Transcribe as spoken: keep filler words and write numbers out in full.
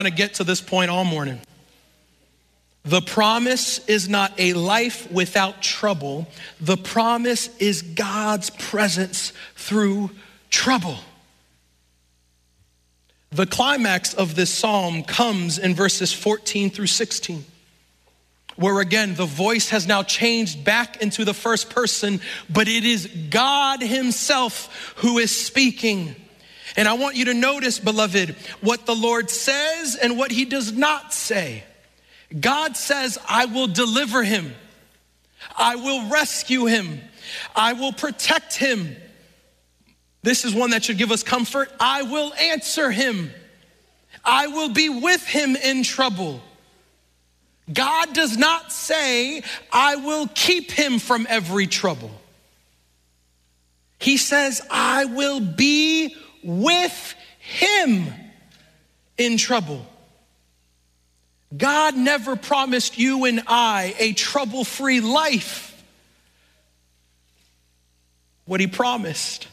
going to get to this point all morning. The promise is not a life without trouble. The promise is God's presence through trouble. The climax of this psalm comes in verses fourteen through sixteen, where again, the voice has now changed back into the first person, but it is God himself who is speaking. And I want you to notice, beloved, what the Lord says and what he does not say. God says, I will deliver him. I will rescue him. I will protect him. This is one that should give us comfort. I will answer him. I will be with him in trouble. God does not say, I will keep him from every trouble. He says, I will be with him in trouble. God never promised you and I a trouble-free life. What he promised